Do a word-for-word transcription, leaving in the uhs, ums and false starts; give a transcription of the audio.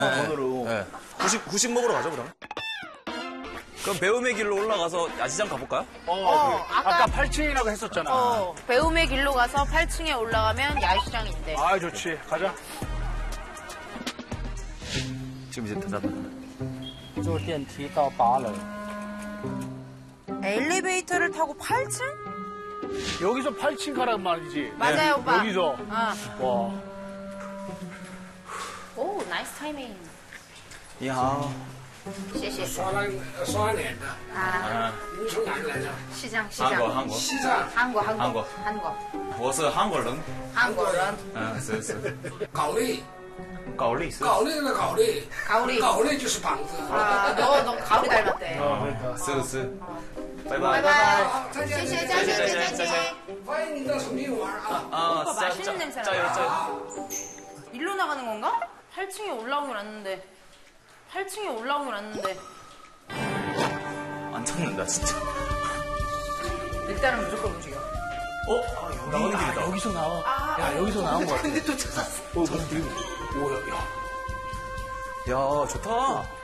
돈으로. 네. 후식, 후식 먹으러 가죠, 그러면? 그럼 배움의 길로 올라가서 야시장 가볼까요? 어, 어, 그래. 아까, 아까 팔 층이라고 했었잖아. 어, 배움의 길로 가서 팔 층에 올라가면 야시장인데. 아, 좋지. 가자. 지금 이제 다 잤다. 坐电梯到八楼。 엘리베이터를 타고 팔 층? 여기서 팔 층 가란 말이지. 맞아요, 오빠. 여기서. 어. 와. 오, 나이스 타이밍. 이야. 谢谢. 刷了刷脸的， 아, 你从哪里来的？ 시장, 한국, 시장. 한국. 西藏 한국, 한국. 한국. 한국. 我是韩国人. 한국은 아, 是是. 搞类， 高丽是. 搞类的搞类， 가오리. 搞类就是膀子。 아, 너, 너 가오리 닮았대. 어, 그러니까. 是是. 拜拜. 바이바이. 好，再见， 谢谢， 再见， 再见，再再见，再见。 欢迎你到重庆玩啊！ 아, 오빠 맛있는 냄새 짜요, 나요. 짜요. 일로 나가는 건가? 팔 층에 올라오긴 왔는데. 팔 층에 올라오긴 왔는데. 안 찾는다, 진짜. 일단은 무조건 움직여. 어? 아, 여기 나오는 길이다. 여기서 나와. 아, 야, 여기서 나온 거 같아. 근데 또 찾았어. 어, 그리고, 오, 야. 야, 좋다.